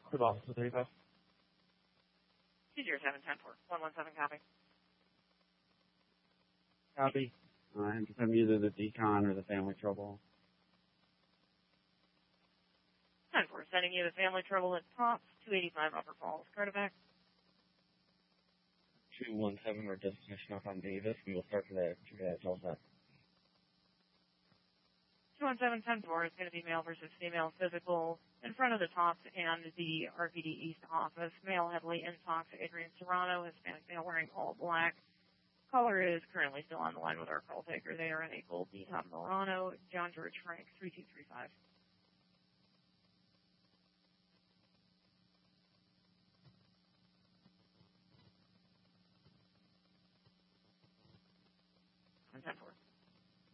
Good officer 35. 207-10-4. 117 copy. Copy. I'm just having either the decon or the family trouble. 10-4. Sending you the family trouble at Tops, 285 Upper Falls. Cardivac. 217 or destination up on Davis. We will start for that. Tell us that. 217-10-4 is going to be male versus female physical in front of the Tops and the RPD East office. Male heavily intoxicated, Adrian Serrano, Hispanic male wearing all black. Caller is currently still on the line with our call taker. They are in a gold Tom Morano, John George Frank, 3235.